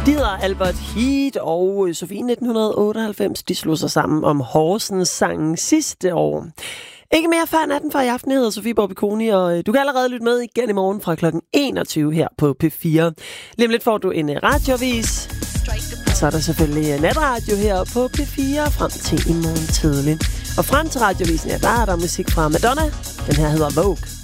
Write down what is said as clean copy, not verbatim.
De hedder Albert Heat og Sofie 1998. De slog sig sammen om Horsens sangen sidste år. Ikke mere før natten fra i aften. Jeg hedder Sofie Borbiconi, og du kan allerede lytte med igen i morgen fra kl. 21 her på P4. Lige om lidt får du en radioavis. Og så er der selvfølgelig natradio her på P4 frem til i morgen tidlig. Og frem til radiovisen, ja, der er der musik fra Madonna. Den her hedder Vogue.